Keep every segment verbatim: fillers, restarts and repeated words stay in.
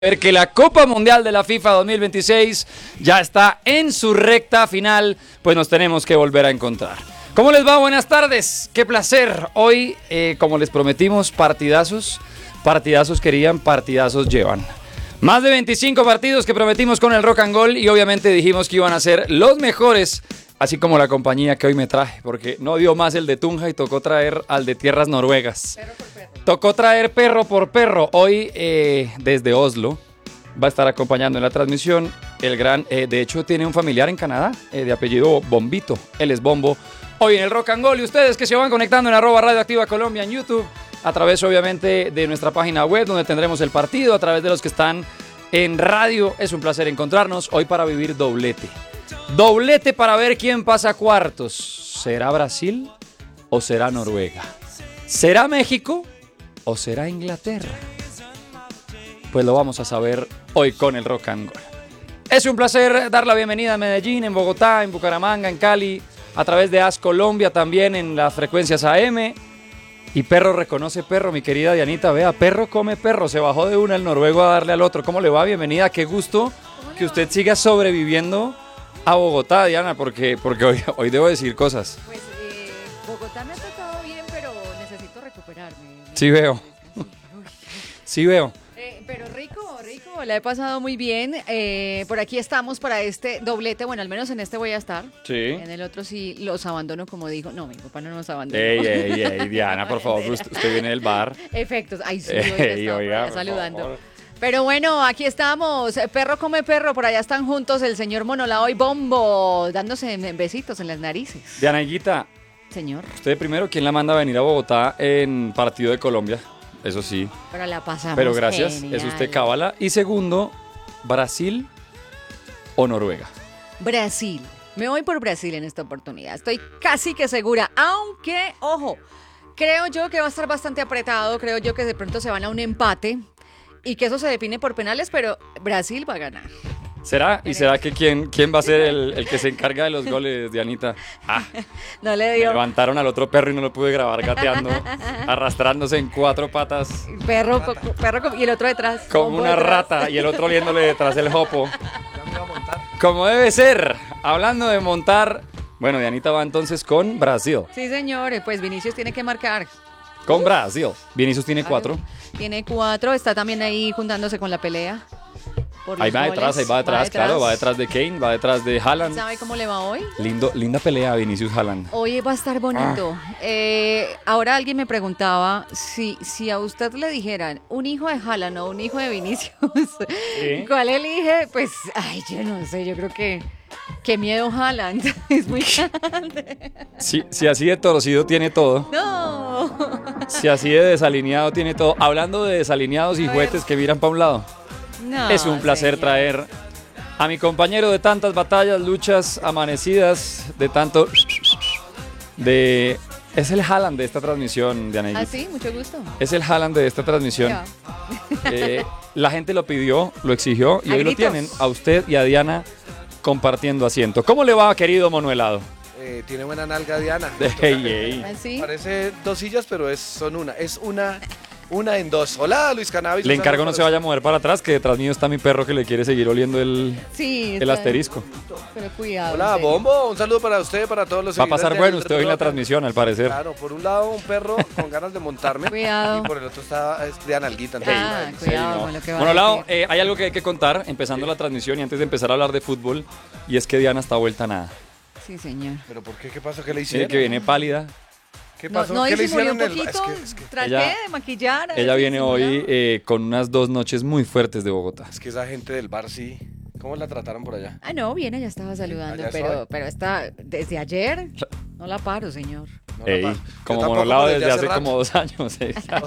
Ver que la Copa Mundial de la FIFA dos mil veintiséis ya está en su recta final, pues nos tenemos que volver a encontrar. ¿Cómo les va? Buenas tardes, qué placer. Hoy, eh, como les prometimos, partidazos, partidazos querían, partidazos llevan. Más de veinticinco partidos que prometimos con el Rock and Gold y obviamente dijimos que iban a ser los mejores, así como la compañía que hoy me traje, porque no dio más el de Tunja y tocó traer al de tierras noruegas. Perro por perro. Tocó traer perro por perro. Hoy, eh, desde Oslo, va a estar acompañando en la transmisión el gran, eh, de hecho tiene un familiar en Canadá, eh, de apellido Bombito, él es Bombo. Hoy en el Rock and Gold y ustedes que se van conectando en arroba Radio Activa Colombia en YouTube, a través obviamente de nuestra página web donde tendremos el partido, a través de los que están en radio. Es un placer encontrarnos hoy para vivir doblete. Doblete para ver quién pasa a cuartos. ¿Será Brasil o será Noruega? ¿Será México o será Inglaterra? Pues lo vamos a saber hoy con el Rock and Gold. Es un placer dar la bienvenida a Medellín, en Bogotá, en Bucaramanga, en Cali, a través de AS Colombia también en las frecuencias A M. Y perro reconoce perro, mi querida Dianita. Vea, perro come perro. Se bajó de una el noruego a darle al otro. ¿Cómo le va? Bienvenida. Qué gusto que usted siga sobreviviendo a Bogotá, Diana, porque, porque hoy, hoy debo decir cosas. Pues eh, Bogotá me ha tratado bien, pero necesito recuperarme. Sí veo. Sí veo. Eh, pero rico, rico, la he pasado muy bien. Eh, por aquí estamos para este doblete. Bueno, al menos en este voy a estar. Sí. En el otro sí los abandono, como dijo. No, mi papá no nos abandonó. Ey, ey, ey, Diana, por favor, usted, usted viene del bar. Efectos. Ay, sí, Ey, hoy oiga, está saludando. favor. Pero bueno, aquí estamos. Perro come perro. Por allá están juntos el señor Monolao y Bombo, dándose besitos en las narices. Diana Higuita, Señor. usted primero, ¿quién la manda a venir a Bogotá en partido de Colombia? Eso sí. Pero la pasamos. Pero gracias, genial. es usted cábala. Y segundo, ¿Brasil o Noruega? Brasil. Me voy por Brasil en esta oportunidad. Estoy casi que segura. Aunque, ojo, creo yo que va a estar bastante apretado. Creo yo que de pronto se van a un empate y que eso se define por penales, pero Brasil va a ganar. ¿Será? ¿Y será que quién, quién va a ser el, el que se encarga de los goles, Dianita? Ah, No le me dio. levantaron al otro perro y no lo pude grabar gateando, arrastrándose en cuatro patas, Perro, co- co- perro co- y el otro detrás. como Bombo una detrás. rata, y el otro oliéndole detrás el jopo. Como debe ser. Hablando de montar, bueno, Dianita va entonces con Brasil. Sí, señores, pues Vinicius tiene que marcar. Con Brasil. Vinicius tiene cuatro. Tiene cuatro, está también ahí juntándose con la pelea. por Ahí los va detrás, ahí goles. va detrás, claro, va detrás de Kane, va detrás de Haaland. ¿Sabe cómo le va hoy? Lindo, linda pelea Vinicius Haaland. Hoy va a estar bonito. Ah. Eh, ahora alguien me preguntaba si, si a usted le dijeran un hijo de Haaland o un hijo de Vinicius, Sí. ¿cuál elige? Pues, ay, yo no sé, yo creo que qué miedo Haaland, es muy grande. Si, si así de torcido tiene todo, No. si así de desalineado tiene todo. Hablando de desalineados y A ver. juguetes que miran para un lado, No, es un placer señor. traer a mi compañero de tantas batallas, luchas amanecidas, de tanto... de Es el Haaland de esta transmisión, Diana. Ah, sí, mucho gusto. Es el Haaland de esta transmisión. Ya. Eh, la gente lo pidió, lo exigió y A hoy lo gritos. tienen a usted y a Diana compartiendo asiento. ¿Cómo le va, querido Monuelado? Eh, tiene buena nalga Diana. Ey, ey. ¿Ah, sí? Parece dos sillas, pero es, son una. Es una, una en dos. Hola, Luis Cannabis. Le un encargo saludo no para se vaya a mover para atrás, que detrás mío está mi perro que le quiere seguir oliendo el, Sí. el está- asterisco. Pero cuidado. Hola, en serio. Bombo. Un saludo para usted, para todos los Va a seguidores pasar del bueno usted hoy en la Rock. transmisión, al parecer. Claro, por un lado un perro con ganas de montarme. Cuidado. Y por el otro está es de analguita. Ah, entonces, cuidado no. con lo que va Bueno, a Lau, decir. eh, hay algo que hay que contar, empezando la transmisión y antes de empezar a hablar de fútbol, y es que Diana está vuelta a nada. Sí, señor. ¿Pero por qué? ¿Qué pasó? ¿Qué le Mire hicieron? que viene pálida. ¿Qué No, pasó? no ¿Qué le disimuló hicieron? un en el- poquito. Es que, es, que, Traté Ella- de maquillar. a ver Ella si viene hoy disimulaba. eh, con unas dos noches muy fuertes de Bogotá. es que esa gente del bar sí. ¿Cómo la trataron por allá? Ah, no, bien, ella estaba saludando, allá pero, estoy. pero está desde ayer. No la paro, señor. No, la Ey, pa- Yo como tampoco, monolado pero desde hace rato. como dos años. exacto.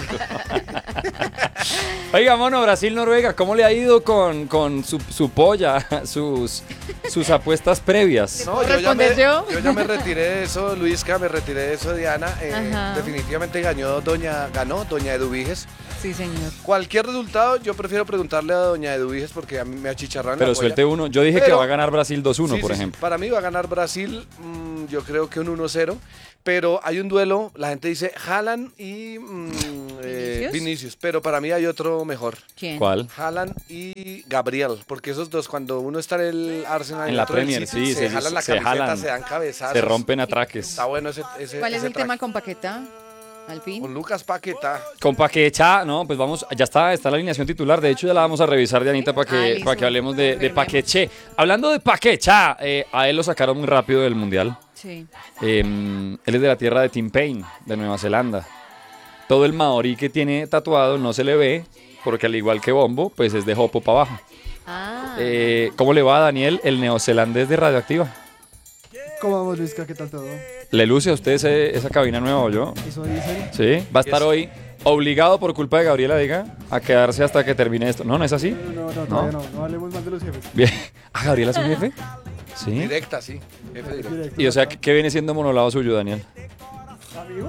Oiga, mono, Brasil-Noruega, ¿cómo le ha ido con, con su, su polla, sus, sus apuestas previas? No, ¿Puedo yo ya, me, responder yo? yo ya me retiré de eso, Luisca, me retiré de eso, Diana. Eh, Ajá. definitivamente ganó doña, ganó doña Eduviges. Sí, señor. Cualquier resultado, yo prefiero preguntarle a doña Eduviges porque a mí me achicharran Pero la polla. suelte uno. Yo dije que Pero- va a ganar Brasil dos uno, Sí, por sí, sí. ejemplo. Para mí va a ganar Brasil, mm, yo creo que un uno cero. Pero hay un duelo, la gente dice Haaland y mm, Eh, ¿Vinicius? Vinicius, pero para mí hay otro mejor. ¿Quién? ¿Cuál? Haaland y Gabriel, porque esos dos, cuando uno está en el Arsenal y En el la otro en el Premier, City, sí, se, se- jalan la se camiseta, jalan. se dan cabezazos. Se rompen atraques. Está bueno ese, ese ¿Cuál es ese el tema traje. con Paquetá? Al fin. Con Lucas Paquetá. Con Paquecha, no, pues vamos, ya está, está la alineación titular. De hecho, ya la vamos a revisar, Dianita, para Ah, que, listo. para que hablemos de, de Firmemos. Paqueche. Hablando de Paquecha, eh, a él lo sacaron muy rápido del Mundial. Sí. Eh, él es de la tierra de Tim Payne, de Nueva Zelanda. Todo el maorí que tiene tatuado no se le ve, porque al igual que Bombo, pues es de Jopo para abajo. Ah. Eh, ¿Cómo le va a Daniel, el neozelandés de Radioactiva? ¿Cómo vamos, Luisca? ¿Qué tal todo? ¿Le luce a usted ese- esa cabina nueva o yo? ¿Eso dicen? Sí, va a estar hoy obligado por culpa de Gabriela, diga, a quedarse hasta que termine esto. No, no es así. No, no, no, todavía no. No hablemos más de los jefes. Bien. ¿Ah, Gabriela es su jefe? Sí. Directa, sí. Jefe directo. Directo. Y o sea, ¿qué, qué viene siendo monolado suyo, Daniel? ¿Amigo?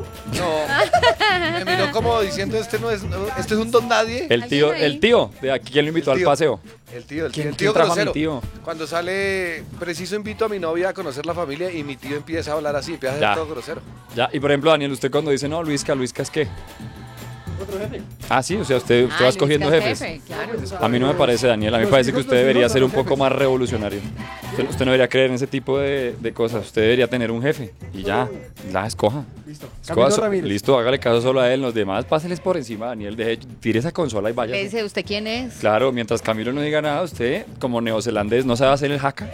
No, me miró como diciendo, este no es, no, este es un don nadie. El tío, ¿Alguien ahí? el tío, de aquí, ¿quién lo invitó El al tío. paseo? El tío, el tío, ¿Quién- el quién tío trajo a mi grosero. tío? Cuando sale, preciso invito a mi novia a conocer la familia y mi tío empieza a hablar así, empieza a ser Ya. todo grosero. Ya, y por ejemplo, Daniel, usted cuando dice, no, Luisca, ¿Luisca es qué? ¿Otro jefe? Ah, sí, o sea, usted, usted Ah, va escogiendo Luisca jefes. jefe, claro. A mí no me parece, Daniel, a mí me Los parece que hijos- usted los debería hijos ser son un los poco jefes. más revolucionario. Usted, usted no debería creer en ese tipo de, de cosas, usted debería tener un jefe y ya, la escoja. Listo. Escoja Camilo so- Ramírez. listo, hágale caso solo a él, los demás páseles por encima, Daniel, deje, tire esa consola y vaya. Le dice, ¿usted quién es? Claro, mientras Camilo no diga nada, usted, como neozelandés, no sabe hacer el jaca.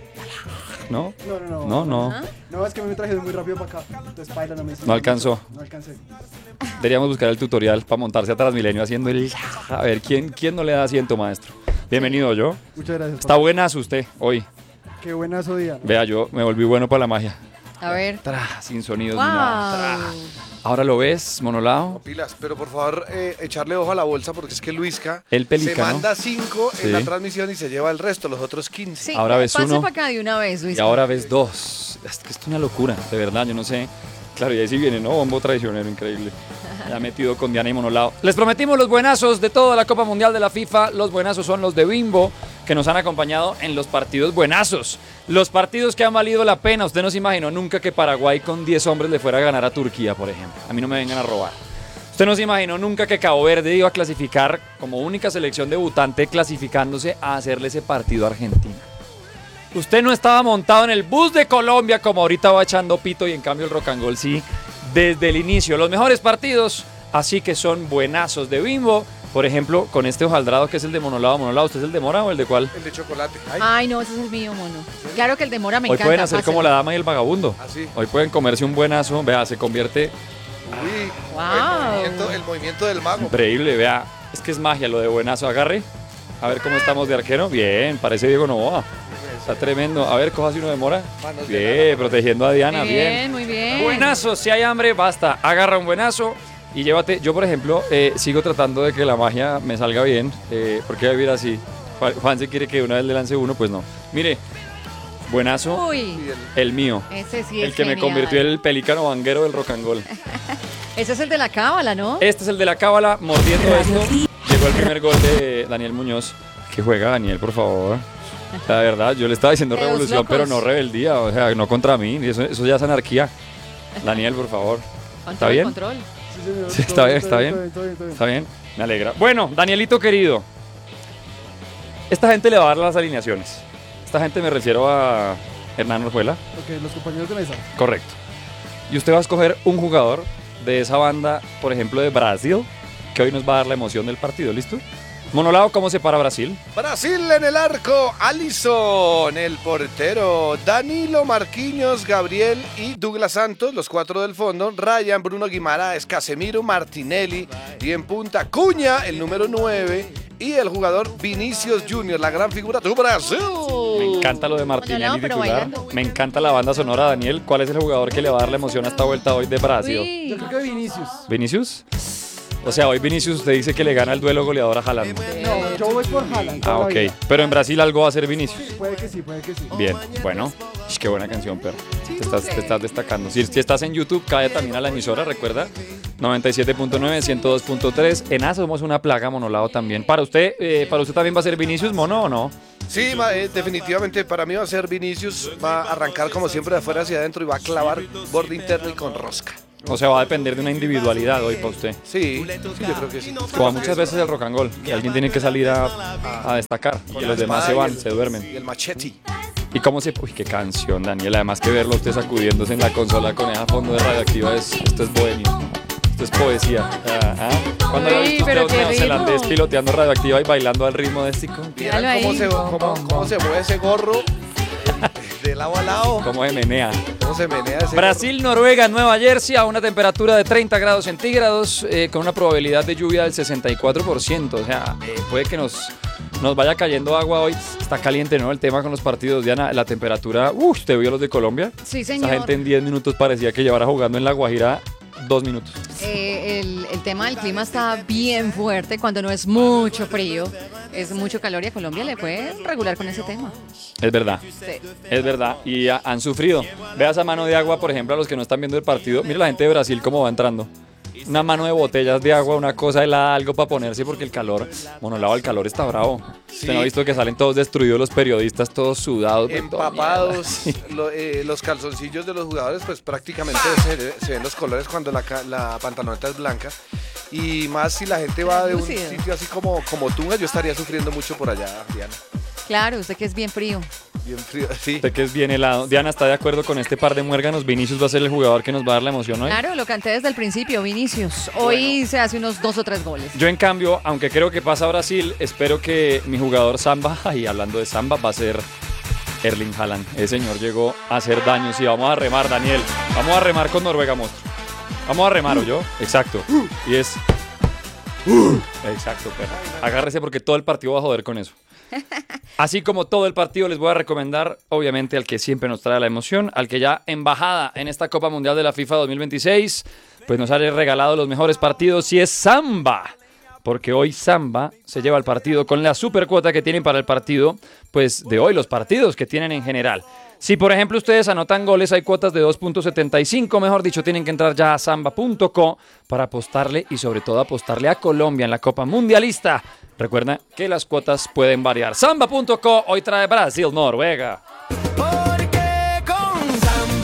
¿No? No, no, no. No, no. ¿Ah? No, es que me traje muy rápido para acá. Entonces, paila, no me No alcanzó. No alcancé. Deberíamos buscar el tutorial para montarse a Transmilenio haciendo el... A ver, ¿quién, quién no le da asiento, maestro? Bienvenido, yo. Muchas gracias. Está buenazo usted hoy. papá. Qué buenazo día. ¿no? Vea, yo me volví bueno para la magia. A ver. Tra, sin sonidos ni nada. Wow. Tra. Ahora lo ves, monolado. Pilas, pero por favor, eh, echarle ojo a la bolsa porque es que Luisca El se pelícano. manda cinco Sí. en la transmisión y se lleva el resto, los otros quince. Sí, Ahora ves pase uno. para acá de una vez, Luis. Y ahora ves dos. Es que esto es una locura, de verdad, yo no sé. Claro, y ahí sí viene, ¿no? Bombo traicionero, increíble. Ya metido con Diana y Monolao. Les prometimos los buenazos de toda la Copa Mundial de la FIFA. Los buenazos son los de Bimbo, que nos han acompañado en los partidos buenazos. Los partidos que han valido la pena. Usted no se imaginó nunca que Paraguay con diez hombres le fuera a ganar a Turquía, por ejemplo. A mí no me vengan a robar. Usted no se imaginó nunca que Cabo Verde iba a clasificar como única selección debutante, clasificándose a hacerle ese partido a Argentina. Usted no estaba montado en el bus de Colombia como ahorita va echando pito y en cambio el Rock and Roll sí, desde el inicio. Los mejores partidos, así que son buenazos de Bimbo. Por ejemplo, con este hojaldrado que es el de Monolado. Monolado, ¿usted es el de Mora o el de cuál? El de chocolate. Ay, Ay, no, ese es el mío, mono. Claro que el de mora me Hoy encanta. pueden hacer como la páselo. dama y el vagabundo. Así. Hoy pueden comerse un buenazo. Vea, se convierte Uy, Wow. el, movimiento, el movimiento del mago. increíble. Vea, es que es magia lo de buenazo. Agarre. A ver cómo estamos de arquero. Bien, parece Diego Novoa. Está tremendo. A ver, coja así uno de Mora. Manos de Bien, Nana. protegiendo a Diana. Muy Bien. bien, muy bien. Buenazo, si hay hambre, basta. Agarra un buenazo y llévate. Yo, por ejemplo, eh, sigo tratando de que la magia me salga bien. Eh, ¿Por qué vivir así? Juan Juan se quiere que una vez le lance uno, pues no. Mire, buenazo, Uy, Y el- el mío. ese sí es El que me genial. convirtió en el pelícano vanguero del rock and roll. Ese es el de la cábala, ¿no? Este es el de la cábala, mordiendo esto. Llegó el primer gol de Daniel Muñoz. Que juega Daniel, por favor. La verdad, yo le estaba diciendo De los revolución, locos. pero no rebeldía. O sea, no contra mí. Eso, eso ya es anarquía. Daniel, por favor. Control, bien? control. Sí, señor. Sí, Todo está bien, está bien. Todo bien, todo bien, todo bien. ¿Está bien? Me alegra. Bueno, Danielito querido. Esta gente le va a dar las alineaciones. Esta gente me refiero a Hernán Orjuela. Ok, los compañeros de mesa. Correcto. Y usted va a escoger un jugador de esa banda, por ejemplo, de Brasil, que hoy nos va a dar la emoción del partido. ¿Listo? Monolao, ¿cómo se para Brasil? Brasil en el arco, Alisson, el portero, Danilo, Marquinhos, Gabriel y Douglas Santos, los cuatro del fondo, Ryan, Bruno Guimaraes, Casemiro, Martinelli y en punta Cuña, el número nueve y el jugador Vinicius Junior, la gran figura de Brasil. Me encanta lo de Martinelli Monolao, pero titular. bailando. Me encanta la banda sonora, Daniel. ¿Cuál es el jugador que le va a dar la emoción a esta vuelta hoy de Brasil? Uy. Yo creo que Vinicius. ¿Vinicius? O sea, hoy Vinicius usted dice que le gana el duelo goleador a Haaland. No, yo voy por Haaland. Ah, ok. todavía. Pero en Brasil algo va a ser Vinicius. Puede que sí, puede que sí. Bien, bueno. Ish, qué buena canción, perro. Te estás, te estás destacando. Si, si estás en YouTube, cae también a la emisora, recuerda. noventa y siete punto nueve, ciento dos punto tres. En A somos una plaga, Monolao también. ¿Para usted eh, para usted también va a ser Vinicius, Mono, o no? Sí, ma- eh, definitivamente para mí va a ser Vinicius, va a arrancar como siempre de afuera hacia adentro y va a clavar borde interno y con rosca. O sea, va a depender de una individualidad hoy para usted. Sí, sí, yo creo que sí. Como muchas veces el rock and roll, que alguien tiene que salir a, a destacar, y los demás se van, se duermen. Y el machete. ¿Y cómo se...? Uy, qué canción, Daniel. Además que verlo usted sacudiéndose en la consola con esa fondo de radioactiva, es, esto es bohemio. Esto es poesía. Ah, ah. Cuando lo ha Uy, visto usted pero a un qué neozelandés ritmo. piloteando radioactiva y bailando al ritmo de este con- Vieran Míralo cómo ahí. se, cómo, cómo se mueve ese gorro de lado a lado. cómo se menea. Cómo se menea ese Brasil, Noruega, Nueva Jersey a una temperatura de treinta grados centígrados eh, con una probabilidad de lluvia del sesenta y cuatro por ciento. O sea, eh, puede que nos, nos vaya cayendo agua hoy. Está caliente, ¿no? El tema con los partidos, Diana. La temperatura, uff, ¿usted vio los de Colombia? Sí, Esa señor. gente en diez minutos parecía que llevara jugando en La Guajira dos minutos. Eh, el, el tema del clima está bien fuerte cuando no es mucho frío, es mucho calor y a Colombia le puede regular con ese tema. Es verdad. Sí. Es verdad, y ha- han sufrido. Vea esa mano de agua, por ejemplo, a los que no están viendo el partido. Mire la gente de Brasil cómo va entrando. Una mano de botellas de agua, una cosa helada, algo para ponerse, porque el calor, monolado, el calor está bravo. Usted no ha visto que salen todos destruidos los periodistas, todos sudados. de todo empapados, lo- eh, los calzoncillos de los jugadores, pues prácticamente se, se ven los colores cuando la, ca- la pantaloneta es blanca. Y más si la gente va de un Translúcido. sitio así como, como Tunga, yo estaría sufriendo mucho por allá, Diana. Claro, usted que es bien frío. Bien frío, sí. Usted que es bien helado. Diana, ¿está de acuerdo con este par de muérganos? Vinicius va a ser el jugador que nos va a dar la emoción hoy. Claro, lo canté desde el principio, Vinicius. Hoy se hace unos dos o tres goles. Yo, en cambio, aunque creo que pasa Brasil, espero que mi jugador Samba, y hablando de Samba, va a ser Erling Haaland. Ese señor llegó a hacer daño. Sí, vamos a remar, Daniel. Vamos a remar con Noruega, monstruo. Vamos a remar, ¿o yo? Exacto. Y es... Exacto, perro. Agárrese porque todo el partido va a joder con eso. Así como todo el partido, les voy a recomendar, obviamente, al que siempre nos trae la emoción, al que ya embajada en esta Copa Mundial de la FIFA dos mil veintiséis, pues nos ha regalado los mejores partidos, y es Samba. Porque hoy Samba se lleva el partido con la super cuota que tienen para el partido, pues de hoy, los partidos que tienen en general. Si, por ejemplo, ustedes anotan goles, hay cuotas de dos punto setenta y cinco, mejor dicho, tienen que entrar ya a samba punto co para apostarle y sobre todo apostarle a Colombia en la Copa Mundialista. Recuerda que las cuotas pueden variar. samba punto co hoy trae Brasil, Noruega. Porque con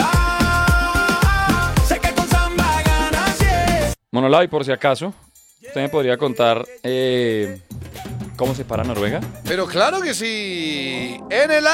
samba, sé que con samba ganas, yes. Monolao, y por si acaso, usted me podría contar eh, cómo se para Noruega. Pero claro que sí. En el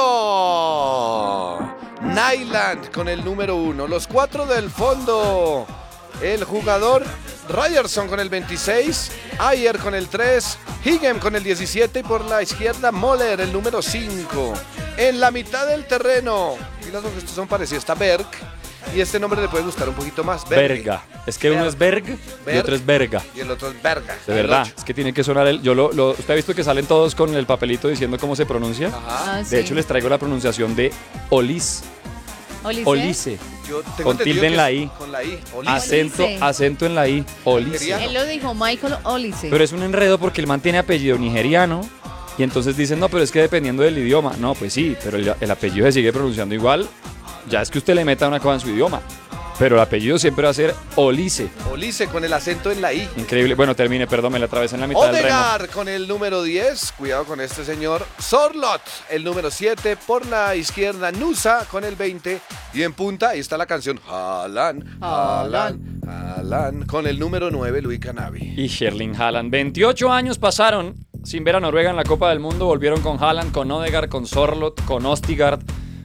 arco, Nyland con el número uno. Los cuatro del fondo. El jugador Ryerson con el veintiséis. Ayer con el tres. Higem con el diecisiete. Y por la izquierda, Moller, el número cinco. En la mitad del terreno. Pilas porque estos son parecidos. Está Berg. Y este nombre le puede gustar un poquito más. Berge. Verga. Es que uno es Berg y Berg. otro es Verga. Y el otro es Berga. De el verdad, ocho. es que tiene que sonar el... Yo lo, lo- ¿Usted ha visto que salen todos con el papelito diciendo cómo se pronuncia? Ajá. Ah, De sí. hecho, les traigo la pronunciación de Olis. Olice. Olice. Yo tengo Con entendido tilde en que la es I. Con la I. Olice. Acento, Olice. acento en la I. Olice. Nigeriano. Él lo dijo, Michael Olice. Pero es un enredo porque el man tiene apellido nigeriano. Y entonces dicen, no, pero es que dependiendo del idioma. No, pues sí, pero el, el apellido se sigue pronunciando igual. Ya es que usted le meta una cosa en su idioma. Pero el apellido siempre va a ser Olice. Olice con el acento en la I. Increíble. Bueno, termine, perdón, me la atravesé en la mitad del remo. Odegaard con el número diez. Cuidado con este señor. Sorlot, el número siete. Por la izquierda, Nusa con el veinte. Y en punta, ahí está la canción. Haaland, Haaland, Haaland. Con el número nueve, Luis Canavi. Y Erling Haaland. veintiocho años pasaron sin ver a Noruega en la Copa del Mundo. Volvieron con Haaland, con Odegaard, con Sorlot, con Ostigard,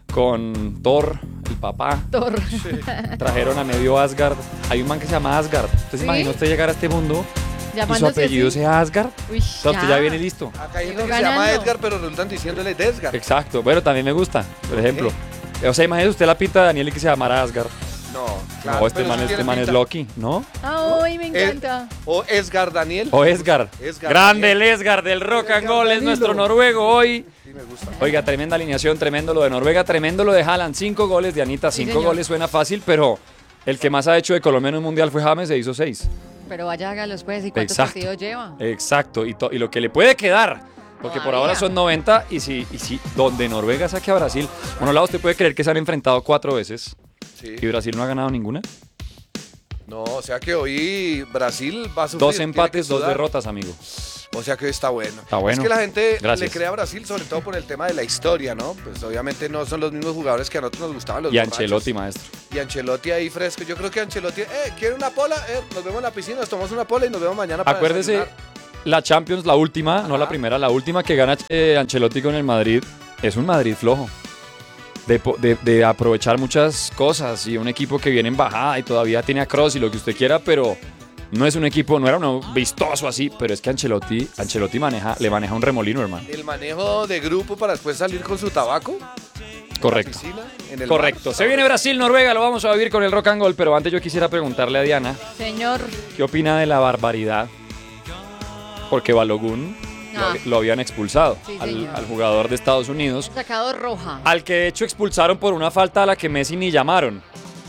con Thor, el papá. Thor. Trajeron a medio Asgard. Hay un man que se llama Asgard. ¿Usted se ¿Sí? imagina usted llegar a este mundo y su Llamándose apellido así. sea Asgard? Uy, O sea, usted ya viene listo. Acá hay gente Llegó que se llama ganando. Edgar, pero resultan diciéndole Desgar. Exacto. Bueno, también me gusta, por ejemplo. O sea, imagínese usted la pinta de Daniel y que se llamara Asgard. No, claro. No, este pero man, sí este tiene man es pinta. Loki, ¿no? Ay, me encanta. O Esgar Daniel. O Esgar. Esgar Grande Daniel. el Esgar del rock and Esgar roll. Es Danilo. nuestro noruego hoy. Sí, me gusta. Oiga, tremenda alineación, tremendo lo de Noruega, tremendo lo de Haaland. Cinco goles de Anita, Sí, cinco señor. goles suena fácil, pero el que más ha hecho de Colombia en un mundial fue James, se hizo seis. Pero vaya, hágalos pues. ¿Y cuántos Exacto. partidos lleva? Exacto, y, to- y lo que le puede quedar, porque por Todavía. ahora son noventa, y si, y si donde Noruega saque a Brasil, bueno, lado usted puede creer que se han enfrentado cuatro veces Sí. y Brasil no ha ganado ninguna. No, o sea que hoy Brasil va a sufrir. Dos tiene empates, que dos sudar. derrotas, amigo. O sea que está bueno. Está bueno. Es que la gente Gracias. le cree a Brasil sobre todo por el tema de la historia, ¿no? Pues obviamente no son los mismos jugadores que a nosotros nos gustaban los Y borrachos. Ancelotti, maestro. Y Ancelotti ahí fresco. Yo creo que Ancelotti, eh, ¿quiere una pola? Eh, nos vemos en la piscina, nos tomamos una pola y nos vemos mañana para Acuérdese, desayunar. la Champions, la última, no Ajá. la primera, la última que gana eh, Ancelotti con el Madrid, es un Madrid flojo. De, po- de- de aprovechar muchas cosas y un equipo que viene en bajada y todavía tiene a Kroos y lo que usted quiera, pero no es un equipo, no era uno vistoso así, pero es que Ancelotti, Ancelotti maneja, le maneja un remolino, hermano. El manejo de grupo para después salir con su tabaco. Correcto. En la piscina, en el Correcto. bar. Se viene Brasil-Noruega, lo vamos a vivir con el Rock and Roll, pero antes yo quisiera preguntarle a Diana, Señor. ¿qué opina de la barbaridad? Porque Balogun Ah. lo, lo habían expulsado Sí, al, señor. al jugador de Estados Unidos, Sacado roja. al que de hecho expulsaron por una falta a la que Messi ni llamaron.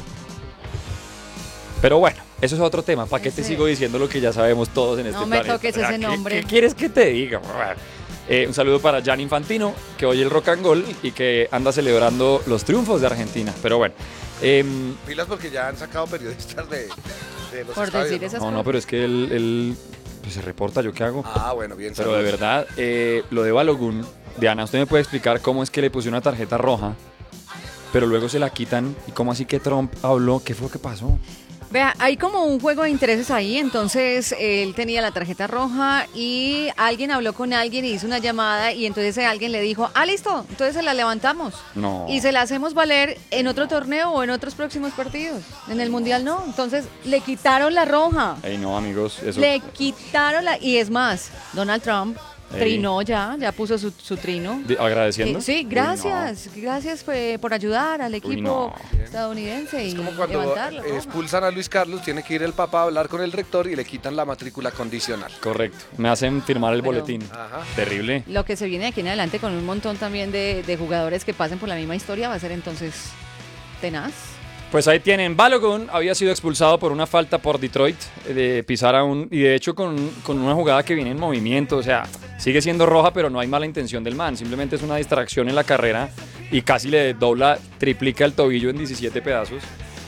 Pero bueno, eso es otro tema. ¿Para qué te Ese- sigo diciendo lo que ya sabemos todos en este No me planeta? toques ese ¿Qué- nombre. ¿Qué quieres que te diga? Eh, un saludo para Jan Infantino, que oye el Rock and Roll y que anda celebrando los triunfos de Argentina. Pero bueno, em, Pilas porque ya han sacado periodistas de, de los Por estadios, decir ¿no? esas no, no, cosas. pero es que él, él, pues, se reporta, ¿yo qué hago? Ah, bueno, bien. Pero de saludos. verdad, eh, lo de Balogun, Diana, ¿usted me puede explicar cómo es que le pusieron una tarjeta roja, pero luego se la quitan? ¿Y cómo así que Trump habló? ¿Qué fue lo que pasó? Vea, hay como un juego de intereses ahí, entonces él tenía la tarjeta roja y alguien habló con alguien y hizo una llamada y entonces ese alguien le dijo, ah, listo, entonces se la levantamos. No. Y se la hacemos valer en otro torneo o en otros próximos partidos. En el Mundial no, entonces le quitaron la roja. Ey, no, amigos, eso... Le quitaron la... Y es más, Donald Trump Ey. trinó ya, ya puso su, su trino. de- ¿Agradeciendo? Eh, sí, gracias, gracias pues, por ayudar al equipo no. estadounidense y Es como cuando levantar la roja. expulsan a Luis Carlos, tiene que ir el Papa a hablar con el rector y le quitan la matrícula condicional. Correcto. Me hacen firmar el Pero- boletín. Ajá. Terrible. Lo que se viene de aquí en adelante con un montón también de, de jugadores que pasen por la misma historia va a ser entonces tenaz. Pues ahí tienen, Balogun había sido expulsado por una falta por Detroit, eh, de pisar a un... Y de hecho con, con una jugada que viene en movimiento, o sea, sigue siendo roja, pero no hay mala intención del man. Simplemente es una distracción en la carrera y casi le dobla, triplica el tobillo en diecisiete pedazos.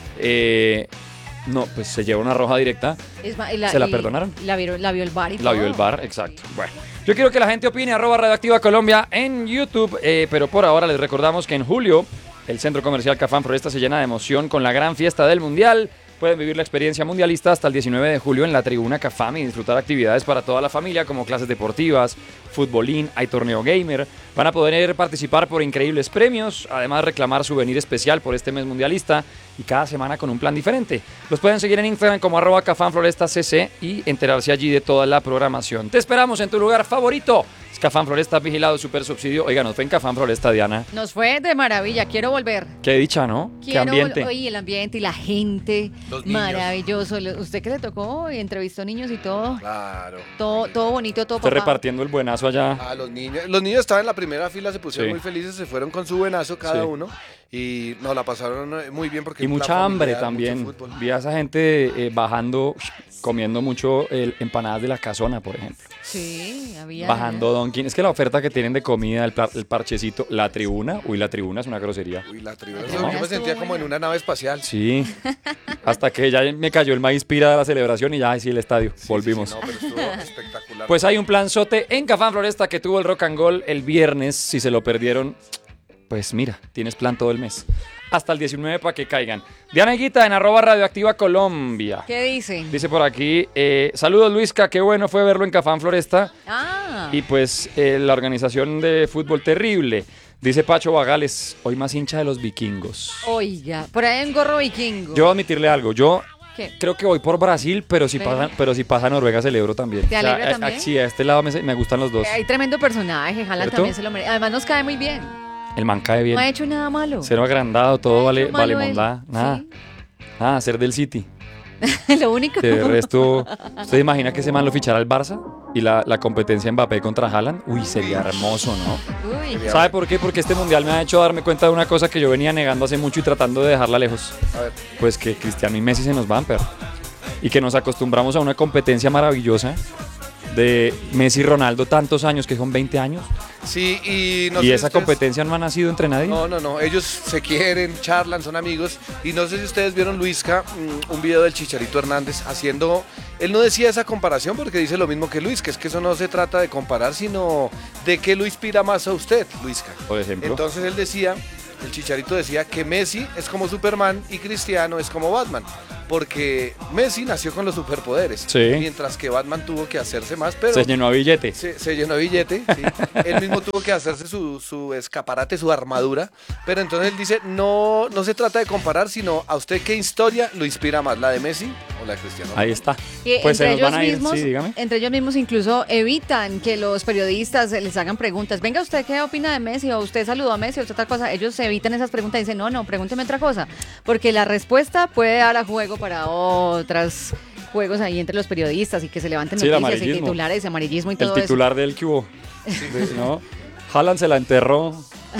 Eh, no, pues se lleva una roja directa. Es ma- y ¿Se la y perdonaron? La, vieron- la vio el bar y La vio todo. el bar, exacto. Bueno, yo quiero que la gente opine, arroba Radioactiva Colombia en YouTube, eh, pero por ahora les recordamos que en julio el Centro Comercial Cafán Floresta se llena de emoción con la gran fiesta del Mundial. Pueden vivir la experiencia mundialista hasta el diecinueve de julio en la Tribuna Cafam y disfrutar actividades para toda la familia como clases deportivas, futbolín, hay torneo gamer. Van a poder participar por increíbles premios, además reclamar souvenir especial por este mes mundialista y cada semana con un plan diferente. Los pueden seguir en Instagram como arroba Cafán Floresta C C y enterarse allí de toda la programación. Te esperamos en tu lugar favorito. Es Cafán Floresta, vigilado, super subsidio. Oiga, nos fue en Cafán Floresta, Diana. Nos fue de maravilla, quiero volver. Qué dicha, ¿no? Qué Quiero ambiente. vol- Oye, el ambiente y la gente, Los niños. maravilloso. Lo- Usted que le tocó y entrevistó niños y todo, Claro. todo, todo bonito, todo Usted papá. repartiendo el buenazo allá. A los niños. Los niños estaban en la primera fila, se pusieron Sí. muy felices, se fueron con su buenazo cada Sí. uno y no la pasaron eh, muy bien porque Y la mucha hambre familia, también. mucho fútbol. Vi a esa gente eh, bajando, comiendo mucho el- empanadas de la casona, por ejemplo. Sí, había. Bajando Donkin. Es que la oferta que tienen de comida, el, par- el parchecito, la tribuna. Uy, la tribuna es una grosería. Uy, la tribuna. La Yo tribuna me sentía estuvo como en buena. una nave espacial. Sí. Hasta que ya me cayó el maíz pira de la celebración y ya, sí, el estadio. Sí, Volvimos. sí, sí, no, pero estuvo espectacular. Pues hay un planzote en Cafán Floresta que tuvo el Rock and Roll el viernes. Si se lo perdieron, pues mira, tienes plan todo el mes. Hasta el diecinueve para que caigan. Diana Higuita en arroba Radioactiva Colombia. ¿Qué dice? Dice por aquí, eh, saludos Luisca, qué bueno fue verlo en Cafán Floresta. Ah, Y pues eh, la organización de fútbol terrible. Dice Pacho Bagales, hoy más hincha de los vikingos. oiga, por ahí hay un gorro vikingo. Yo voy a admitirle algo, yo ¿Qué? creo que voy por Brasil, pero si Ve. pasa, pero si pasa Noruega celebro también. ¿Te alegra a- a- también? sí, a este lado me, me gustan los dos. Hay tremendo personaje, Haaland ¿Cierto? también se lo merece. Además nos cae muy bien. El man cae bien. No ha hecho nada malo. Cero agrandado, todo No ha vale, hecho malo vale él. mondá. Nada. Nada, ser del City. Sí. Lo único. De resto, ¿usted imagina que ese man lo fichara al Barça? Y la, la competencia Mbappé contra Haaland. Uy, sería hermoso, ¿no? Uy. ¿Sabe por qué? Porque este mundial me ha hecho darme cuenta de una cosa que yo venía negando hace mucho y tratando de dejarla lejos. A ver, Pues que Cristiano y Messi se nos van, pero. Y que nos acostumbramos a una competencia maravillosa de Messi y Ronaldo tantos años, que son veinte años, Sí, y no y sé esa si ustedes- competencia no ha nacido entre nadie. No, no, no. Ellos se quieren, charlan, son amigos. Y no sé si ustedes vieron, Luisca, mm, un video del Chicharito Hernández haciendo. Él no decía esa comparación porque dice lo mismo que Luis, que es que eso no se trata de comparar, sino de qué lo inspira más a usted, Luisca. Por ejemplo. Entonces él decía, el Chicharito decía que Messi es como Superman y Cristiano es como Batman. Porque Messi nació con los superpoderes. Sí. Mientras que Batman tuvo que hacerse más, pero. Se llenó a billete. Se, se llenó de billete, sí. Él mismo tuvo que hacerse su, su escaparate, su armadura. Pero entonces él dice, no, no se trata de comparar, sino a usted qué historia lo inspira más, la de Messi o la de Cristiano. Ahí está. Y Pues se entre nos ellos van a ir, mismos, sí, dígame. entre ellos mismos incluso evitan que los periodistas les hagan preguntas. Venga, ¿usted qué opina de Messi? O usted saludó a Messi o usted tal cosa. Ellos evitan esas preguntas y dicen, no, no, pregúnteme otra cosa. Porque la respuesta puede dar a juego para otros juegos ahí entre los periodistas y que se levanten Sí, el noticias y amarillismo. titulares, amarillismo y El todo eso. titular del que hubo. ¿No? Haaland se la enterró.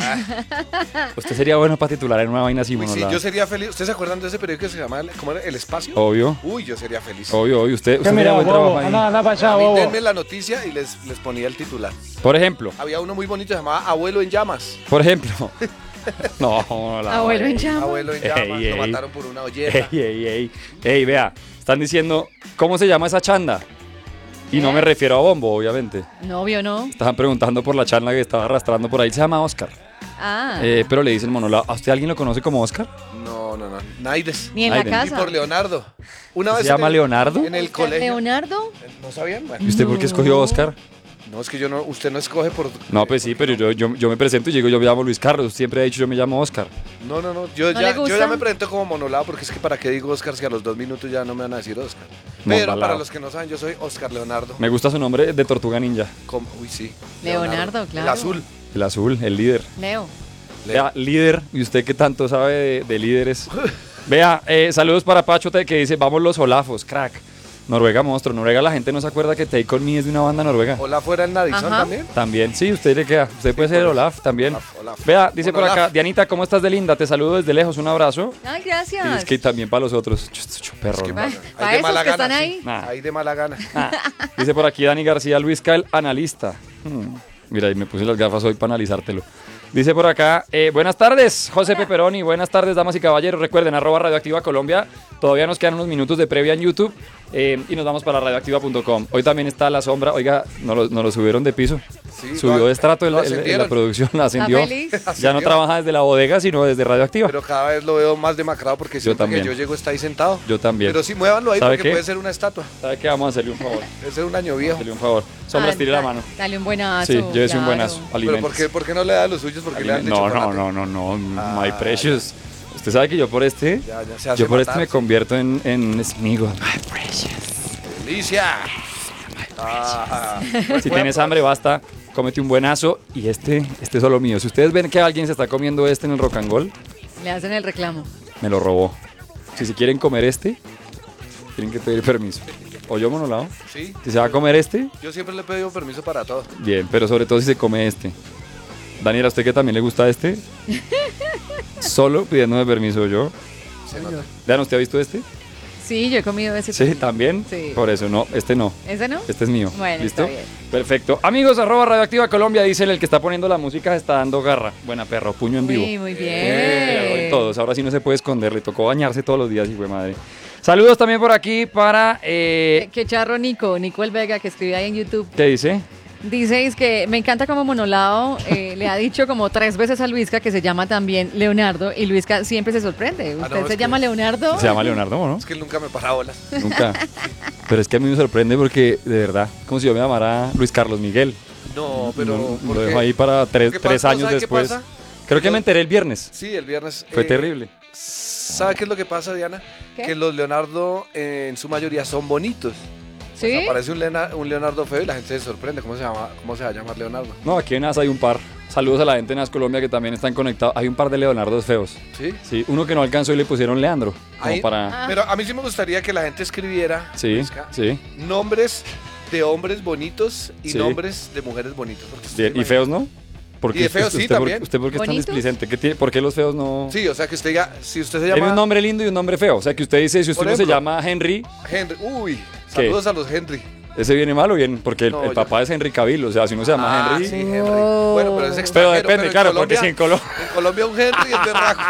Usted sería bueno para titular en una vaina así, Uy, sí, monolada. yo sería feliz. ¿Ustedes se acuerdan de ese periódico que se llama ¿cómo era? El Espacio? Obvio, Uy, yo sería feliz. obvio, obvio. Usted, usted haría buen trabajo ahí. Anda, anda para allá, A mí bobo. denme la noticia y les, les ponía el titular. Por ejemplo, Había uno muy bonito, se llamaba Abuelo en Llamas. por ejemplo. No, no, la Abuelo en llamas. Abuelo en Ey, Llamas, ey. lo mataron por una olleta. Ey, ey, ey. Ey, vea, están diciendo, ¿cómo se llama esa chanda? Y no me refiero a Bombo, obviamente. No, obvio no. Estaban preguntando por la chanda que estaba arrastrando por ahí. Se llama Oscar. Ah, Eh, pero le dice el monólogo, ¿a usted alguien lo conoce como Oscar? No, no, no. Naides. ni en la Aiden. Y casa. por Leonardo. Una vez ¿Se llama en el- Leonardo? En el Oscar colegio. Leonardo. ¿No sabían? Bueno. ¿Y usted por qué escogió Oscar? No, es que yo no, usted no escoge por. No, pues sí, pero yo, yo, yo me presento y digo, yo me llamo Luis Carlos. Siempre he dicho, yo me llamo Oscar. No, no, no. Yo, ¿No ya, le yo gusta? ya me presento como monolado porque es que para qué digo Oscar si a los dos minutos ya no me van a decir Oscar. Pero Monolado. para los que no saben, yo soy Oscar Leonardo. Me gusta su nombre de Tortuga Ninja. Com- Uy, sí. Leonardo, claro. El azul. El azul, el líder. Leo. Vea, líder. ¿Y usted qué tanto sabe de, de líderes? Vea, eh, saludos para Pacho Te, que dice, vamos los Olafos, crack. Noruega monstruo. Noruega, la gente no se acuerda que Take On Me es de una banda noruega. Hola fuera el Nadison Ajá. también. También, sí, usted le queda. Usted puede ser por Olaf también. Olaf, Olaf. Vea, dice Bueno, por acá, Olaf. Dianita, ¿cómo estás de linda? Te saludo desde lejos, un abrazo. Ay, Y gracias. es que también para los otros. Ch, ch, perro. que ¿no? Pa- Hay para de esos mala que gana, están sí. ahí. Nah. Ahí de mala gana. Ah, dice por aquí Dani García, Luisca, el analista. Hmm, Mira, ahí me puse las gafas hoy para analizártelo. Dice por acá, eh, buenas tardes, José Peperoni, buenas tardes, damas y caballeros. Recuerden, arroba Radioactiva Colombia. Todavía nos quedan unos minutos de previa en YouTube eh, y nos vamos para radioactiva punto com. Hoy también está La Sombra. Oiga, nos lo, nos lo subieron de piso. Sí, Subió lo- de estrato el- lo el- en la ascendieron. producción, la ascendió. feliz? Ya no Ascendió. trabaja desde la bodega, sino desde Radioactiva. Pero cada vez lo veo más demacrado porque siempre también. que yo llego está ahí sentado. Yo también. Pero sí, muévanlo ahí ¿Sabe porque qué? puede ser una estatua. ¿Sabe qué? Vamos a hacerle un favor. Puede ser un año viejo. Hacerle un favor. Sombra, Ah, estire la da- mano. Dale un buenazo. Sí, llévese un claro. buenazo. Pero Alimentos. ¿por qué, ¿por qué no le da los suyos? Porque le dan de No, no, chocolate. no, no, no, my Ah, precious. Usted sabe que yo por este, Ya, ya se hace yo por este matar, me sí. convierto en, en enemigo. My precious. ¡Delicia! Ah, Si tienes hambre, basta, cómete un buenazo y este, este es solo mío. Si ustedes ven que alguien se está comiendo este en el Rock and Roll, Le hacen el reclamo. me lo robó. Si se quieren comer este, tienen que pedir permiso. O yo, monolado. Sí, Si se va a comer este, yo siempre le he pedido permiso para todo. bien, pero sobre todo si se come este. Daniela, ¿a usted que también le gusta este? Solo pidiéndome permiso yo. Se nota. Vean, ¿usted ha visto este? Sí, yo he comido ese. Sí, también. Sí. Por eso, no, este no. ¿Ese no? Este es mío. Bueno, ¿Listo? está bien. Perfecto. Amigos, arroba Radioactiva Colombia, dicen el que está poniendo la música se está dando garra. Buena perro, puño en vivo. Muy, muy bien. Eh, todos, ahora sí no se puede esconder, le tocó bañarse todos los días, hijo de madre. Saludos también por aquí para... Qué, Eh, qué charro Nico, Nico El Vega, que escribe ahí en YouTube. ¿Qué dice? Dice es que me encanta como Monolao eh, le ha dicho como tres veces a Luisca que se llama también Leonardo y Luisca siempre se sorprende. ¿Usted Ah, no, es se que- llama Leonardo? Se llama Leonardo, ¿no? Es que él nunca me para bolas. Nunca. Pero es que a mí me sorprende porque, de verdad, como si yo me llamara Luis Carlos Miguel. No, pero. No, ¿por lo qué? dejo ahí para tres, ¿Qué tres pasa? años ¿Sabe qué después. pasa? Creo que me enteré el viernes. Sí, el viernes. Fue eh, terrible. ¿Sabe qué es lo que pasa, Diana? ¿Qué? Que los Leonardo eh, en su mayoría son bonitos. ¿Sí? Pues aparece un, Lena- un Leonardo feo y la gente se sorprende. ¿Cómo se, llama, ¿Cómo se va a llamar Leonardo? No, aquí en N A S hay un par. Saludos a la gente de N A S Colombia que también están conectados. Hay un par de Leonardos feos. ¿Sí? Sí, uno que no alcanzó y le pusieron Leandro. Como Ahí- para... Ah. Pero a mí sí me gustaría que la gente escribiera Sí, Luisca, sí. nombres de hombres bonitos y Sí. nombres de mujeres bonitos. porque usted Bien, se ¿y imagina- feos no? Porque Y de usted- feos sí, usted, por- también. ¿Usted por qué es tan ¿Bonitos? displicente? ¿Qué tiene- ¿Por qué los feos no...? Sí, o sea que usted diga, si usted se Tiene un llama nombre lindo y un nombre feo. O sea, que usted dice, si usted Por no se ejemplo, llama Henry, Henry, uy, ¿Qué? saludos a los Henry. ¿Ese viene mal o bien? Porque el, No, el yo- papá es Henry Cavill, o sea, si uno se llama Ah, Henry. sí, Henry. Oh. Bueno, pero es Pero extranjero. depende, en claro, porque Colombia- si en Colombia. En Colombia un Henry es berraco.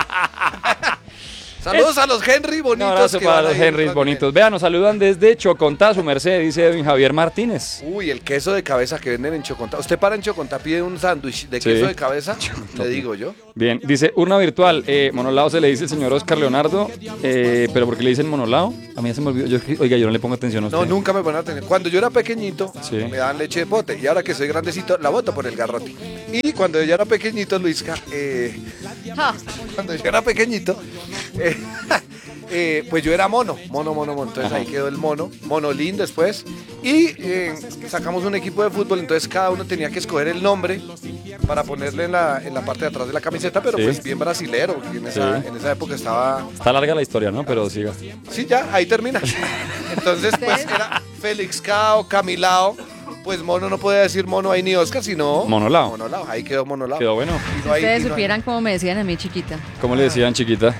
Saludos a los Henry Un bonitos. abrazo que para van los ahí Henrys también. bonitos. Vean, nos saludan desde Chocontá, su merced, dice Edwin Javier Martínez. Uy, el queso de cabeza que venden en Chocontá. Usted para en Chocontá, pide un sándwich de Sí. queso de cabeza, le digo yo. Bien, dice urna virtual. Eh, monolao se le dice el señor Oscar Leonardo, eh, pero ¿por qué le dicen monolao? A mí ya se me olvidó. Yo, oiga, yo no le pongo atención a usted. No, nunca me ponen atención. Cuando yo era pequeñito, Sí. me daban leche de pote. Y ahora que soy grandecito, la boto por el garrote. Y cuando yo era pequeñito, Luisca, eh, Ja. cuando yo era pequeñito, eh, eh, pues yo era mono, mono, mono, mono. Entonces ahí quedó el mono, monolín después. Y eh, sacamos un equipo de fútbol, entonces cada uno tenía que escoger el nombre para ponerle en la, en la parte de atrás de la camiseta, pero Sí. pues bien brasilero, porque en esa, Sí. en esa época estaba... Está larga la historia, ¿no? Pero siga. Sí, ya, ahí termina. Entonces, pues era Félix Cao, Camilao. Pues mono no podía decir mono ahí ni Oscar, sino... Monolao. Monolao, ahí quedó monolao. Quedó bueno. Y Si no hay- ustedes y no hay- supieran cómo me decían a mí chiquita, ¿Cómo le decían, chiquita?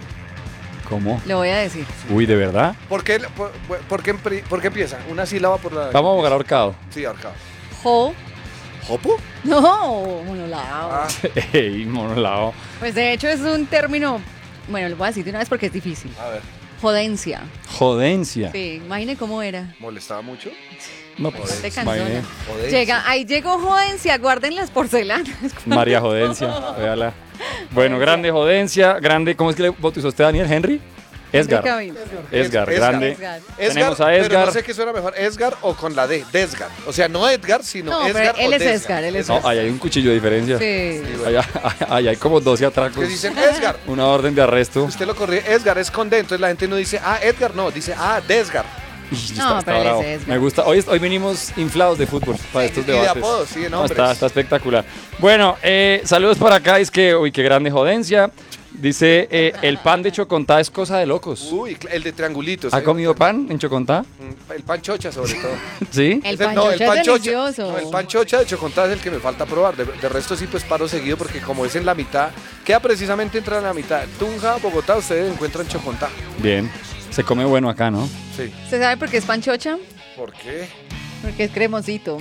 ¿Cómo? lo voy a decir. Uy, ¿de verdad? ¿Por qué, por, por qué, empri- por qué empieza? Una sílaba por la... Vamos a jugar ahorcado. Sí, ahorcado. Jo. ¿Jopo? No, monolao. Ah, Ey, monolao. Pues de hecho es un término, bueno, lo voy a decir de una vez porque es difícil. a ver, Jodencia. Jodencia. Sí, imagine cómo era. ¿molestaba mucho? No, pues, Te cansona. imagine. Joder. Llega, ahí llegó Jodencia, guarden las porcelanas. María Jodencia, véala. Bueno, grande Jodencia, grande, ¿cómo es que le bautizó usted Daniel? ¿Henry? Edgar. Henry Cavill. Edgar, Edgar. grande. Edgar. Edgar, Tenemos a pero Edgar. no sé qué suena mejor, Edgar o con la D, Desgar. O sea, no Edgar, sino No, pero Edgar él o es Desgar. Edgar, él es No, ahí hay un cuchillo de diferencia. Sí. Ahí, ahí hay como doce atracos. Que dicen Edgar. Una orden de arresto. Usted lo corrió, Edgar es con D, entonces la gente no dice, ah, Edgar, no, dice, ah, Desgar. Y No, pero él es bravo. Edgar. Me gusta. Hoy, hoy vinimos inflados de fútbol para estos y de debates. apodos, sí, de No, nombres. está, está espectacular. Bueno, eh, saludos para acá. Es que, uy, qué grande Jodencia. Dice, eh, el pan de Chocontá es cosa de locos. Uy, el de triangulitos. ¿Ha eh. comido pan en Chocontá? Mm, El pan chocha, sobre todo. ¿Sí? El Ese- pan no, el chocha pan es chocha. delicioso. No, el pan chocha de Chocontá es el que me falta probar. De, de resto sí, pues paro seguido porque como es en la mitad, queda precisamente entre la mitad. Tunja, Bogotá, ustedes encuentran Chocontá. Bien. Se come bueno acá, ¿no? Sí. ¿Usted sabe por qué es panchocha? ¿Por qué? Porque es cremosito.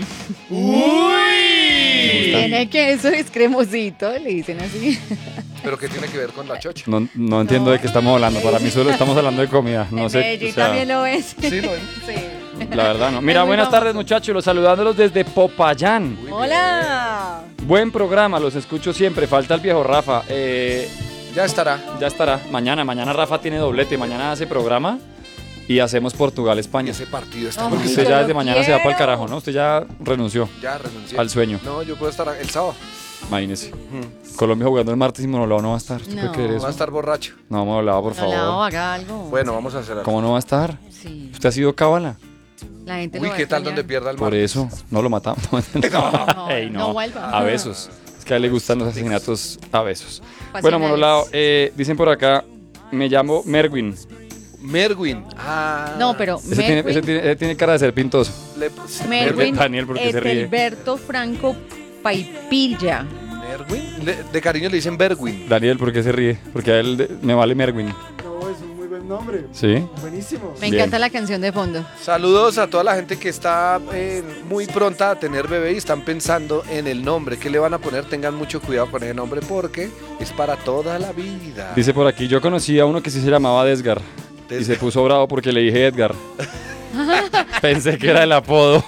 ¡Uy! Tiene queso, es cremosito, le dicen así. ¿Pero qué tiene que ver con la chocha? No, no entiendo No. de qué estamos hablando. Para mí solo estamos hablando de comida. No En sé. Medellín o sea, también lo es. Sí, ¿no? Sí. la verdad no. Mira, Es muy buenas famoso. tardes muchachos. Los saludándolos desde Popayán. Hola. Buen programa, los escucho siempre. Falta el viejo Rafa. Eh, Ya estará. ya estará. Mañana, mañana Rafa tiene doblete. Mañana hace programa y hacemos Y Portugal-España. ese partido está Ay, Porque muy... usted yo ya lo desde mañana se va para el quiero. carajo, ¿no? Usted ya renunció Ya renuncié. al sueño. No, yo puedo estar el sábado. Imagínese. Colombia jugando el martes y Monolao no va a estar. ¿Usted No. puede creer Va eso? a estar borracho. No, Monolao, por Hola, favor. haga algo. Bueno, vamos a hacer algo. ¿Cómo no va a estar? Sí. ¿Usted ha sido cábala? La gente lo Uy, va a ¿qué tal extrañar. donde pierda el Por martes? eso, no lo matamos. No, Ey, no vuelva. A besos. Es que a él le gustan los asesinatos a besos. Pasionales. Bueno, Monolao, eh, dicen por acá, me llamo Merwin. Merwin. Ah. No, pero Ese tiene, Merwin, ese tiene- ese tiene cara de ser pintoso. Le- Merwin Daniel, ¿por qué se ríe? Etelberto Franco Paipilla. Merwin. Le- de cariño le dicen Berwin. Daniel, ¿por qué se ríe? Porque a él de- me vale Merwin. No, es un muy buen nombre. ¿Sí? Buenísimo. Me Bien. encanta la canción de fondo. Saludos a toda la gente que está eh, muy pronta a tener bebé y están pensando en el nombre. ¿Qué le van a poner? Tengan mucho cuidado con ese nombre porque es para toda la vida. Dice por aquí, yo conocí a uno que sí se llamaba Desgar. Y Desgar. se puso bravo porque le dije Edgar. Pensé que era el apodo.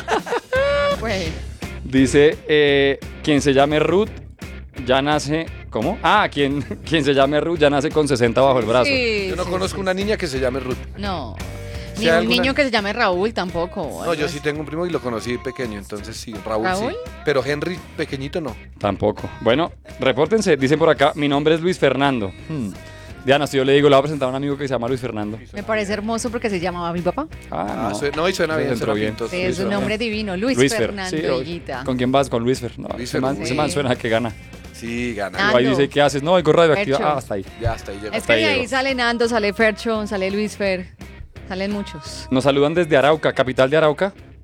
Bueno, Dice, eh, quien se llame Ruth ya nace... ¿Cómo? Ah, quien, quien se llame Ruth ya nace con sesenta bajo el brazo. sí, Yo no sí, conozco sí. una niña que se llame Ruth. No. Si Ni hay un alguna- niño que se llame Raúl tampoco. No, yo sí tengo un primo y lo conocí pequeño, entonces sí, Raúl, ¿Raúl? sí. Pero Henry pequeñito no. Tampoco. Bueno, repórtense. Dicen por acá, mi nombre es Luis Fernando. Hmm. Diana, si yo le digo, le voy a presentar a un amigo que se llama Luis Fernando. Me parece hermoso porque se llamaba mi papá. Ah, Ah, no. sue- no, y suena Eso bien, entró suena bien. pintoso. Sí, es un suena nombre divino. Luis, Luis Fer, Fernando sí, o- Higuita. ¿Con quién vas? Con Luis Fer. No, Luis ese, man, Fer, ese sí. man suena que gana. Sí, gana. Nando. Ahí dice, ¿qué haces? No, voy con radioactiva. Fercho. Ah, hasta ahí. Ya hasta ahí llegó. Es Hasta que de ahí ahí llegó. sale Nando, sale Fercho, sale Luis Fer. Salen muchos. Nos saludan desde Arauca, capital de Arauca.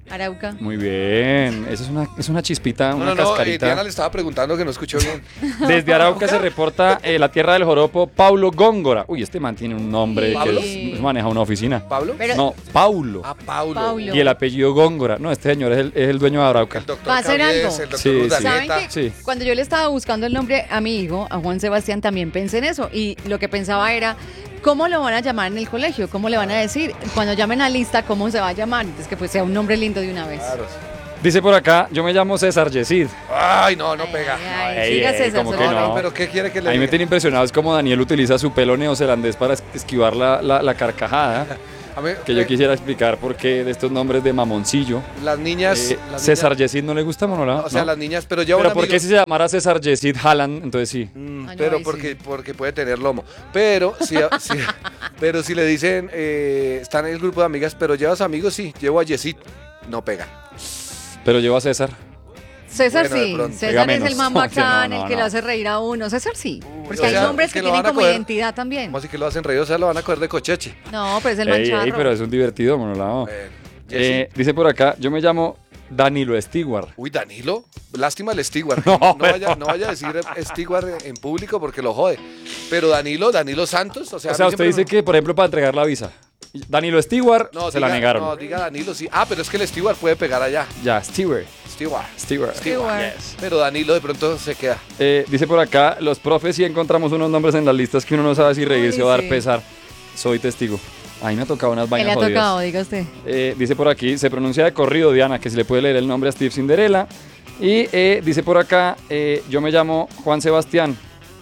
Arauca. Muy bien. Esa es una, es una chispita, No, una no, no, eh, cascarita. Diana le estaba preguntando que no escuchó bien. Desde Arauca se reporta eh, la tierra del joropo, Paulo Góngora. Uy, este man tiene un nombre que ¿Pablo? es- maneja una oficina. ¿Pablo? Pero- No, Paulo. Ah, Paulo. Paulo. Y el apellido Góngora. No, este señor es el, es el dueño de Arauca. El doctor ¿Va a hacer Cabies, algo? el doctor Sí, sí. ¿Saben Urdaneta. que Sí. cuando yo le estaba buscando el nombre a mi hijo, a Juan Sebastián, también pensé en eso? Y lo que pensaba era, ¿cómo lo van a llamar en el colegio? ¿Cómo le van a decir? Cuando llamen a lista, ¿cómo se va a llamar? Entonces que pues sea un nombre lindo de una vez. Claro. Dice por acá, yo me llamo César Yesid. Ay, no, no Ay, pega. ay, Ey, siga ey, César, ¿cómo solo que No, no. no, pero ¿qué quiere que le A mí me diga? tiene impresionado es como Daniel utiliza su pelo neozelandés para es- esquivar la, la- la carcajada. A mí, Que yo eh, quisiera explicar por qué de estos nombres de mamoncillo. Las niñas... Eh, las César niñas- Yesid no le gusta, Monola. O sea, ¿no? las niñas... Pero yo Pero un ¿por qué amigo- si se llamara César Yesid Haaland? Entonces sí. Mm, Ah, no, pero ahí porque, sí. porque puede tener lomo. Pero si, si- pero si le dicen, eh, están en el grupo de amigas, pero llevas amigos, sí, llevo a Yesid, no pega. Pero llevo a César. César Bueno, de sí, pronto. César Diga es menos. el más No, bacán, no, no, el que no. lo hace reír a uno. César sí, porque o hay sea, nombres es que, que lo tienen van a como coger- identidad también. ¿Cómo así que lo hacen reír? O sea, lo van a coger de cocheche. No, pero es el Ey, mancharro. ey, pero es un divertido, Monolao. Eh, Eh, dice por acá, yo me llamo Danilo Stewart. Uy, Danilo, lástima el Stewart. No, No, pero- vaya, no vaya a decir Stewart en, en público porque lo jode. Pero Danilo, Danilo Santos, o sea, O a sea, mí usted siempre dice que, por ejemplo, para entregar la visa, Danilo Stewart no, se diga- la negaron. No, diga Danilo, sí. Ah, pero es que el Stewart puede pegar allá. Ya, Stewart. Stewart. Stewart. Stewart. Yes. Pero Danilo de pronto se queda. Eh, dice por acá, los profes sí encontramos unos nombres en las listas que uno no sabe si reírse Uy, o dar sí. pesar. Soy testigo. A mí me ha tocado unas ¿Qué le vainas ha jodidas. tocado? Diga usted. Eh, dice por aquí, se pronuncia de corrido, Diana, que si le puede leer el nombre a Steve Cinderella. Y eh, dice por acá, eh, yo me llamo Juan Sebastián.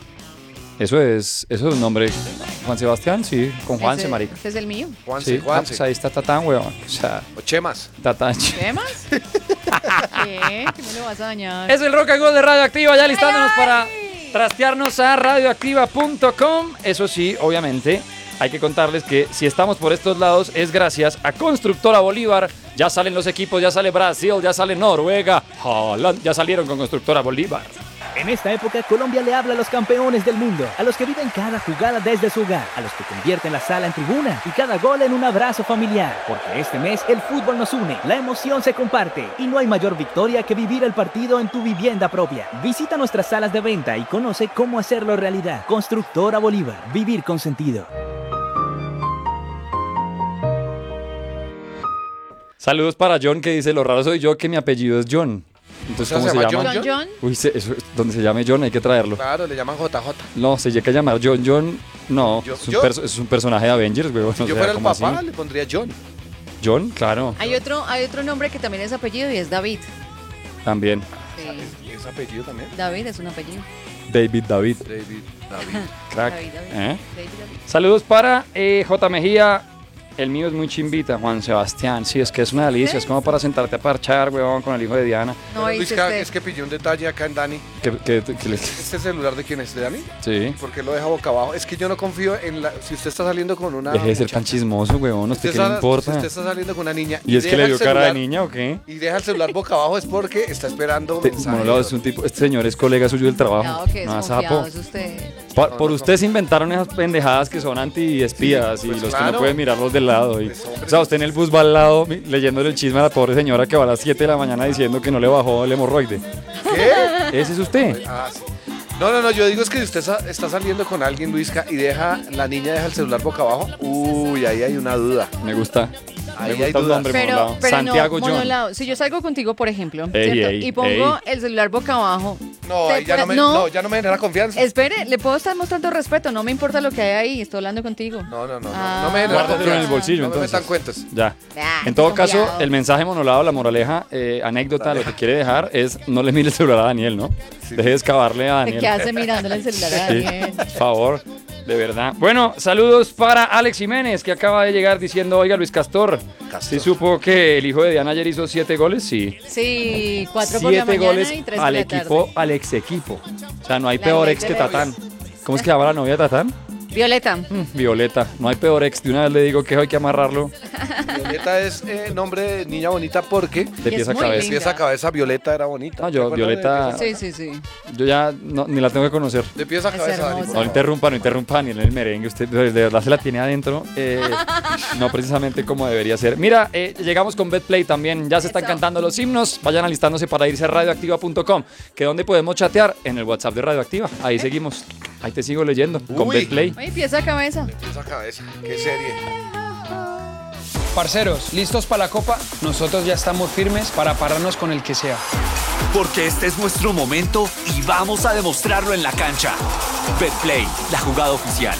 Eso es, eso es un nombre. Juan Sebastián, sí, con Juanse, Ese- marica. Ese es el mío. Juanse, Sí, ah, Juanse. pues ahí está Tatán, weón. O sea, O Chemas. Tatán. ¿Qué más? ¿Qué? ¿Qué me lo vas a dañar? Es el Rock and Roll de Radioactiva, ya listándonos para trastearnos a radioactiva punto com. Eso sí, obviamente, hay que contarles que si estamos por estos lados es gracias a Constructora Bolívar. Ya salen los equipos, ya sale Brasil, ya sale Noruega, Holland, ya salieron con Constructora Bolívar. En esta época, Colombia le habla a los campeones del mundo, a los que viven cada jugada desde su hogar, a los que convierten la sala en tribuna y cada gol en un abrazo familiar. Porque este mes el fútbol nos une, la emoción se comparte y no hay mayor victoria que vivir el partido en tu vivienda propia. Visita nuestras salas de venta y conoce cómo hacerlo realidad. Constructora Bolívar, vivir con sentido. Saludos para John que dice, lo raro soy yo que mi apellido es John. Entonces, O sea, ¿cómo se se, llama llama? John John. Uy, se- eso, donde se llame John hay que traerlo. Claro, le llaman J J. No, se llega a llamar John John. No, Yo- es un, yo- perso- es un personaje de Avengers, weón. Si o yo sea, fuera el ¿cómo papá, así? le pondría John. John, claro, Hay otro, hay otro nombre que también es apellido y es David. también. Sí. ¿Es apellido también? David es un apellido. David David, David. David. crack. David, David. ¿Eh? David, David. Saludos para eh, J. Mejía. El mío es muy chimbita, Juan Sebastián. Sí, es que es una delicia. Es como para sentarte a parchar, weón, con el hijo de Diana. No, Pero, dice Luisca, usted. es que pillé un detalle acá en Dani. Que, que- que le- ¿Este celular de quién es? ¿De Dani? sí. ¿Por qué lo deja boca abajo? Es que yo no confío en la... Si usted está saliendo con una... Deje de ser tan muchacha, chismoso, weón. ¿A usted qué le está- importa? Si usted está saliendo con una niña... ¿Y es que deja le el dio cara de celular- niña o qué? Y deja el celular boca abajo es porque está esperando Te- mensajes. Monolao es un tipo, este señor es colega suyo del trabajo. Cuidado que No, desconfiado sapo. es usted. Pa- No, por no, usted se inventaron esas pendejadas que son anti-espías Sí, y pues los que claro. no pueden mirarlos del lado. Y, Pues, hombre. o sea, usted en el bus va al lado mi- leyéndole el chisme a la pobre señora que va a las siete de la mañana diciendo que no le bajó el hemorroide. ¿Qué? Ese es usted. Ah, sí. No, no, no, yo digo es que si usted sa- está saliendo con alguien, Luisca, y deja, la niña deja el celular boca abajo, uy, ahí hay una duda. Me gusta. Ahí Me hay gusta el dudas. nombre, Pero, Monolao. pero Santiago no, John. Monolao, si yo salgo contigo, por ejemplo, Ey, ¿cierto? ey, y pongo ey. el celular boca abajo. No, te ahí ya no, me, puede- no. no, ya no me genera confianza. Espere, le puedo estar mostrando respeto, no me importa lo que hay ahí, estoy hablando contigo. No, no, no, no, Ah. no me genera Guárdatelo en el confianza. bolsillo, No me entonces. metan cuentas. Ya. Ah, En todo desconfiado. caso, el mensaje Monolado, la moraleja, eh, anécdota, lo que quiere dejar es no le mire el celular a Daniel, ¿no? Deje de excavarle a ¿De Daniel. qué hace mirándole el celular a Sí, Daniel? por favor, de verdad. Bueno, saludos para Alex Jiménez, que acaba de llegar diciendo, oiga, Luis Castor, Castor. ¿sí supo que el hijo de Diana ayer hizo siete goles? Sí. Sí, cuatro por la Siete mañana goles y tres al por la equipo, tarde. al ex equipo. O sea, no hay La peor ley ex de que la Tatán. ¿Cómo es que llama la novia de Tatán? Violeta. Mm, Violeta, no hay peor ex. De una vez le digo que hay que amarrarlo Violeta es eh, nombre de niña bonita porque de Y pies es a muy cabeza. de linda. pies a cabeza Violeta era bonita. No, ¿Te yo, acuerdas de Violeta, Sí, sí, sí. yo ya no, ni la tengo que conocer. De pies a Es cabeza, Dani, hermosa. por No favor. interrumpa, no interrumpa ni en el merengue. Usted de de verdad se la tiene adentro. eh, no precisamente como debería ser. Mira, eh, llegamos con BetPlay también. Ya se están Eso. cantando los himnos. Vayan alistándose para irse a radioactiva punto com. Que donde podemos chatear en el WhatsApp de Radioactiva. Ahí seguimos. Ahí te sigo leyendo con Uy. BetPlay. Oye, pieza a cabeza. De pies a cabeza. Qué serie. Parceros, ¿listos para la copa? Nosotros ya estamos firmes para pararnos con el que sea. Porque este es nuestro momento y vamos a demostrarlo en la cancha. BetPlay, la jugada oficial.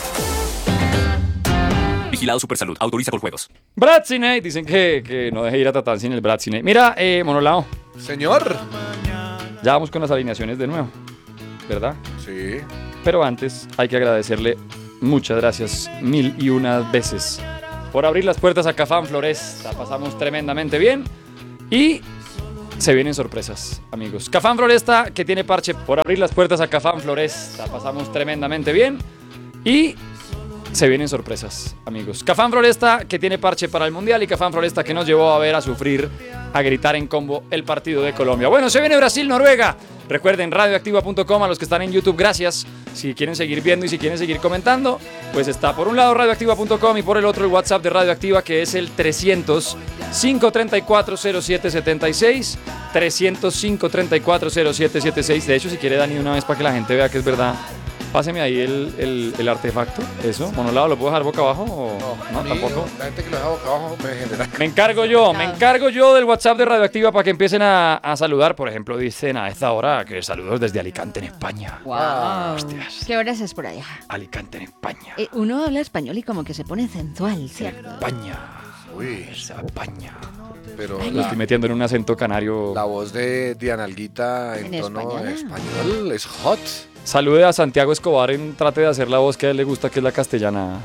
Vigilado Supersalud. Autoriza por juegos. Bratziney. Dicen que, que no deje ir a Tatán sin el Bratziney. Mira, eh, Monolao. Señor. Ya vamos con las alineaciones de nuevo. ¿Verdad? Sí. Pero antes hay que agradecerle muchas gracias mil y unas veces por abrir las puertas a Cafán Flores. La pasamos tremendamente bien y se vienen sorpresas, amigos. Cafán Floresta, que tiene parche por abrir las puertas a Cafán Flores. La pasamos tremendamente bien y se vienen sorpresas, amigos. Cafán Floresta, que tiene parche para el Mundial, y Cafán Floresta, que nos llevó a ver, a sufrir, a gritar en combo el partido de Colombia. Bueno, se viene Brasil-Noruega. Recuerden, radioactiva punto com, a los que están en YouTube, gracias. Si quieren seguir viendo y si quieren seguir comentando, pues está por un lado radioactiva punto com y por el otro el WhatsApp de Radioactiva, que es el trescientos, cinco treinta y cuatro, cero siete setenta y seis. trescientos, cinco treinta y cuatro, cero siete setenta y seis. De hecho, si quiere, Dani, una vez para que la gente vea que es verdad, páseme ahí el, el, el artefacto. Eso, Monolado, ¿lo puedo dejar boca abajo o no? a mí, Tampoco. La gente que lo deja boca abajo me genera. Me encargo yo, me encargo yo del WhatsApp de Radioactiva para que empiecen a, a saludar. Por ejemplo, dicen a esta hora que saludos desde Alicante, en España. Wow. Hostias. ¿Qué horas es por allá? Alicante, en España. Eh, uno habla español y como que se pone sensual, ¿cierto? España. Uy, España. pero Lo la, estoy metiendo en un acento canario. la voz de Diana Alguita en, En tono español. español es hot. Salude a Santiago Escobar, en, trate de hacer la voz que a él le gusta, que es la castellana.